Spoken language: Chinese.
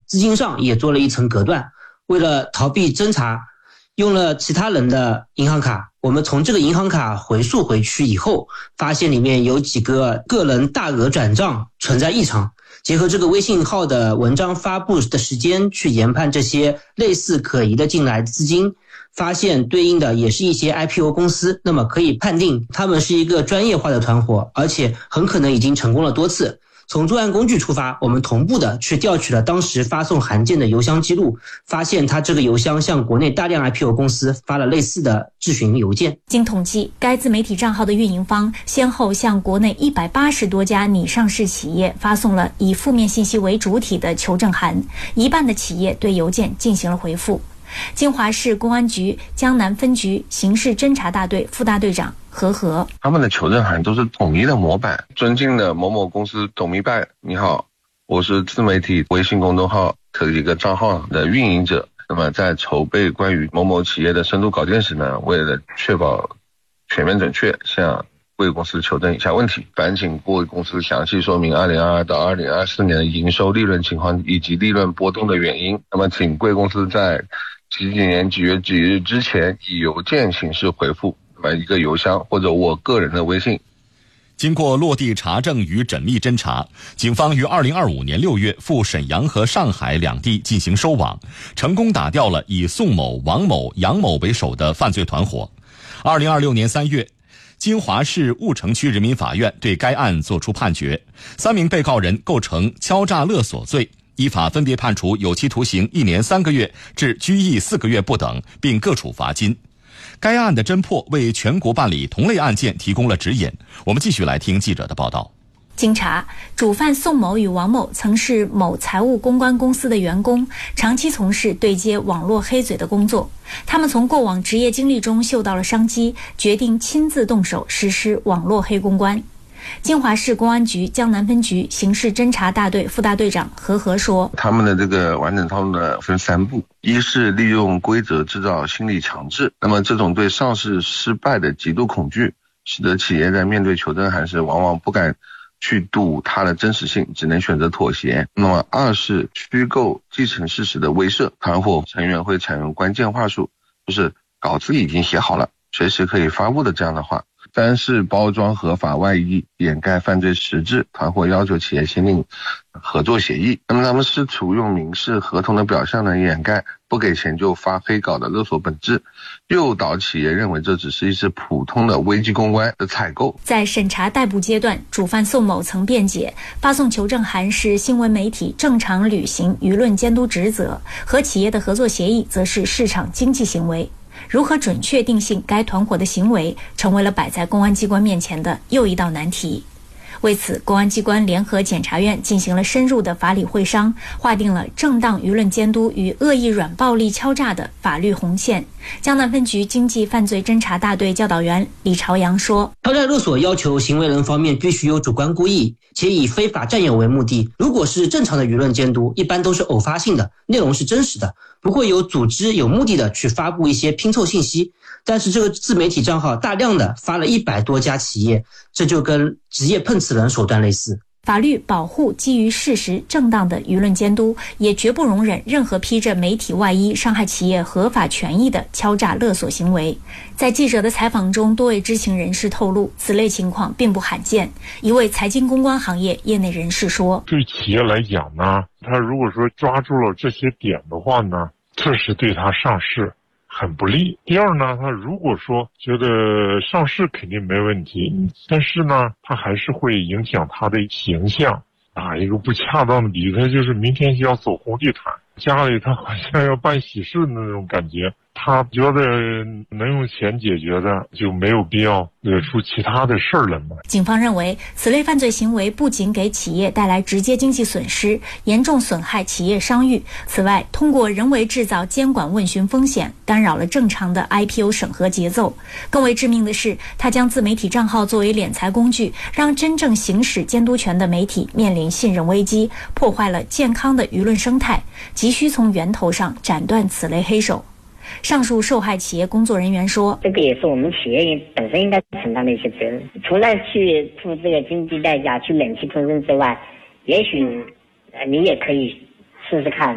资金上也做了一层隔断。为了逃避侦查，用了其他人的银行卡。我们从这个银行卡回溯回去以后，发现里面有几个个人大额转账存在异常。结合这个微信号的文章发布的时间去研判这些类似可疑的进来资金，发现对应的也是一些 IPO 公司，那么可以判定他们是一个专业化的团伙，而且很可能已经成功了多次。从作案工具出发，我们同步的去调取了当时发送函件的邮箱记录，发现他这个邮箱向国内大量 IPO 公司发了类似的质询邮件。 经统计，该自媒体账号的运营方先后向国内180多家拟上市企业发送了以负面信息为主体的求证函，一半的企业对邮件进行了回复。金华市公安局江南分局刑事侦查大队副大队长何和， 他们的求证函都是统一的模板。尊敬的某某公司董明白，你好，我是自媒体微信公众号的一个账号的运营者。那么在筹备关于某某企业的深度稿件时呢，为了确保全面准确，向贵公司求证以下问题：烦请贵公司详细说明2022到2024年的营收利润情况以及利润波动的原因。那么请贵公司在几年几月几日之前以邮件形式回复，一个邮箱或者我个人的微信。 经过落地查证与缜密侦查，警方于2025年6月赴沈阳和上海两地进行收网，成功打掉了以宋某、王某、杨某为首的犯罪团伙。2026年3月，金华市婺城区人民法院对该案作出判决，3名被告人构成敲诈勒索罪，依法分别判处有期徒刑1年3个月至拘役4个月不等，并各处罚金。该案的侦破为全国办理同类案件提供了指引。我们继续来听记者的报道。 经查，主犯宋某与王某曾是某财务公关公司的员工，长期从事对接网络黑嘴的工作。他们从过往职业经历中嗅到了商机，决定亲自动手实施网络黑公关。金华市公安局江南分局刑事侦查大队副大队长何和说， 他们的这个完整套路呢分3步。一是利用规则制造心理强制，那么这种对上市失败的极度恐惧，使得企业在面对求证函时往往不敢去赌它的真实性，只能选择妥协。那么二是虚构既成事实的威慑，团伙成员会采用关键话术，就是稿子已经写好了，随时可以发布的这样的话。三是包装合法外衣，掩盖犯罪实质，团伙要求企业签订合作协议。那么他们试图用民事合同的表象呢，掩盖不给钱就发黑稿的勒索本质，诱导企业认为这只是一次普通的危机公关的采购。 在审查逮捕阶段，主犯宋某曾辩解，发送求证函是新闻媒体正常履行舆论监督职责，和企业的合作协议则是市场经济行为。如何准确定性该团伙的行为，成为了摆在公安机关面前的又一道难题。为此，公安机关联合检察院进行了深入的法理会商，划定了正当舆论监督与恶意软暴力敲诈的法律红线。江南分局经济犯罪侦查大队教导员李朝阳说， 敲诈勒索要求行为人方面必须有主观故意，且以非法占有为目的。如果是正常的舆论监督，一般都是偶发性的，内容是真实的，不会有组织有目的的去发布一些拼凑信息。但是这个自媒体账号大量的发了100多家企业，这就跟职业碰瓷人手段类似。 法律保护基于事实正当的舆论监督，也绝不容忍任何披着媒体外衣伤害企业合法权益的敲诈勒索行为。在记者的采访中，多位知情人士透露，此类情况并不罕见。一位财经公关行业业内人士说， 对企业来讲呢，他如果说抓住了这些点的话呢，这是对他上市很不利。第二呢，他如果说觉得上市肯定没问题，但是呢，他还是会影响他的形象。打一个不恰当的比喻，他就是明天就要走红地毯，家里他好像要办喜事的那种感觉。他觉得能用钱解决的，就没有必要惹出其他的事儿来嘛。 警方认为，此类犯罪行为不仅给企业带来直接经济损失，严重损害企业商誉。此外，通过人为制造监管问询风险，干扰了正常的 IPO 审核节奏。更为致命的是，他将自媒体账号作为敛财工具，让真正行使监督权的媒体面临信任危机，破坏了健康的舆论生态，急需从源头上斩断此类黑手。上述受害企业工作人员说， 这个也是我们企业本身应该承担的一些责任，除了去付这个经济代价去忍气吞声之外，也许你也可以试试看